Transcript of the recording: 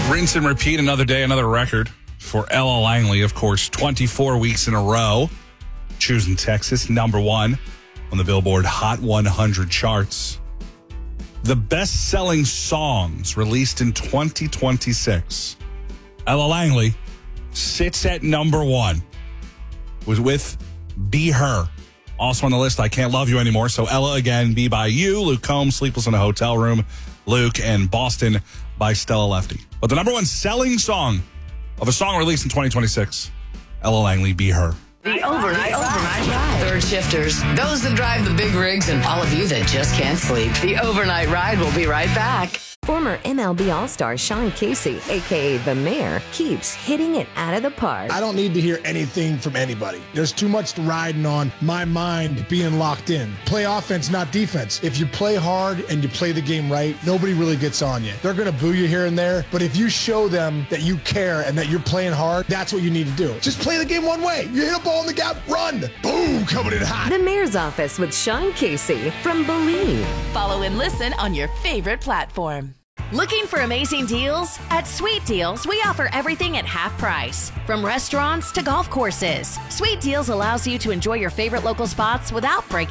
Rinse and repeat, another day, another record for Ella Langley, of course, 24 weeks in a row, choosing Texas number one on the Billboard Hot 100 charts. The best-selling songs released in 2026. Ella Langley sits at number one with Be Her. Also on the list, I Can't Love You Anymore. So Ella again, Be By You, Luke Combs, Sleepless in a Hotel Room, Luke, and Boston by Stella Lefty. But the number one selling song of a song released in 2026, Ella Langley, Be Her. The overnight ride. Third shifters, those that drive the big rigs, and all of you that just can't sleep. The overnight ride will be right back. Former MLB All-Star Sean Casey, a.k.a. The Mayor, keeps hitting it out of the park. I don't need to hear anything from anybody. There's too much riding on my mind being locked in. Play offense, not defense. If you play hard and you play the game right, nobody really gets on you. They're going to boo you here and there, but if you show them that you care and that you're playing hard, that's what you need to do. Just play the game one way. You hit a ball in the gap, run. Boom, coming in hot. The Mayor's Office with Sean Casey from Believe. Follow and listen on your favorite platform. Looking for amazing deals? At Sweet Deals, we offer everything at half price. From restaurants to golf courses, Sweet Deals allows you to enjoy your favorite local spots without breaking